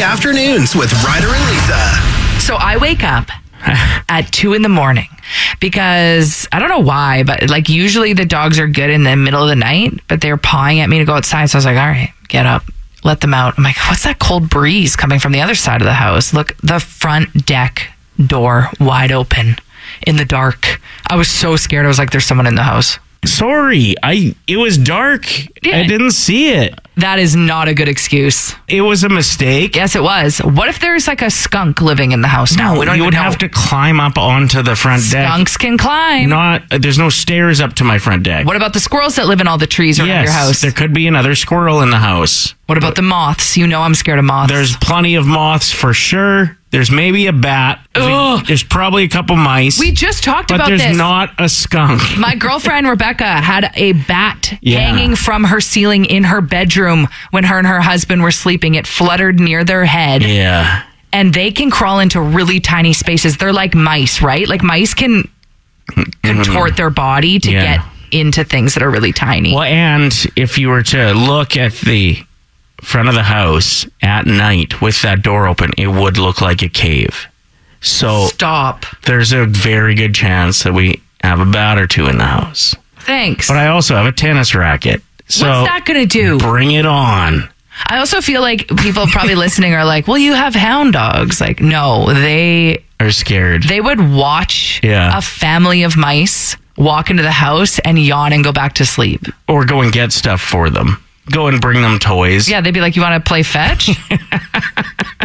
Weekday afternoons with Ryder and Lisa. So I wake up at 2 a.m. because I don't know why, but like usually the dogs are good in the middle of the night, but they're pawing at me to go outside. So I was like, all right, get up, let them out. I'm like, what's that cold breeze coming from the other side of the house? Look, the front deck door wide open in the dark. I was so scared. I was like, there's someone in the house. Sorry, it was dark. Yeah. I didn't see it. That is not a good excuse. It was a mistake. Yes, it was. What if there's like a skunk living in the house now? We don't you even would know. have to climb up onto the front deck. Skunks can climb. There's no stairs up to my front deck. What about the squirrels that live in all the trees around your house? There could be another squirrel in the house. What about the moths? You know I'm scared of moths. There's plenty of moths for sure. There's maybe a bat. There's probably a couple mice. We just talked about this. But this. there's not a skunk. My girlfriend Rebecca had a bat hanging from her ceiling in her bedroom when her and her husband were sleeping. It fluttered near their head. Yeah. And they can crawl into really tiny spaces. They're like mice, right? Like mice can contort their body to get into things that are really tiny. Well, and if you were to look at the front of the house at night with that door open, it would look like a cave. So stop. There's a very good chance that we have a bat or two in the house. Thanks. But I also have a tennis racket. So what's that going to do? Bring it on. I also feel like people probably listening are like, well, you have hound dogs. Like, no, they are scared. They would watch a family of mice walk into the house and yawn and go back to sleep. Or go and get stuff for them. Go and bring them toys. Yeah, they'd be like, you want to play fetch?